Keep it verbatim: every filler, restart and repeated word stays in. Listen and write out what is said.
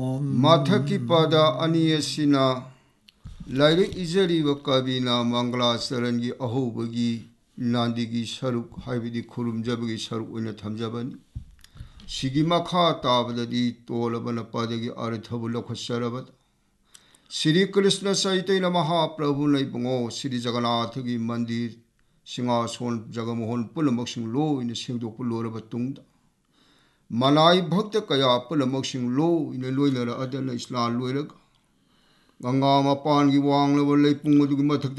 Matha ki pada aniyasina lairi izari wa kabina mangla sarangi ahobagi nandigi saruk haibidi khurumjabagi saruk oina thamjabani sigi makha tabadadi tolabana padagi arithabu lokhasarabad Sri Krishna Chaitanya Mahaprabhu naibungo Sri Jagannath gi mandir singason jagamohon pulamak sing lo ina singdok puloraba tungda Manai bhakta kaya pulamak sing lo ina loinara adana islan loiraga Ganga mapan gi wang laba leipung adugi mathak